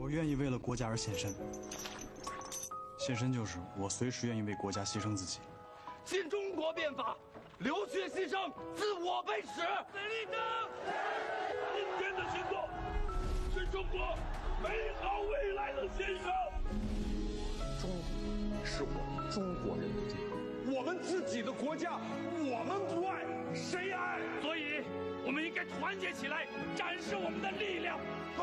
我愿意为了国家而献身，献身就是我随时愿意为国家牺牲自己。 新中国变法，流血牺牲，自我被耻。美丽的，今天的行动是中国美好未来的献上。 中国是我们中国人的地方， 我们自己的国家，我们不爱，谁爱？所以，我们应该团结起来，展示我们的力量。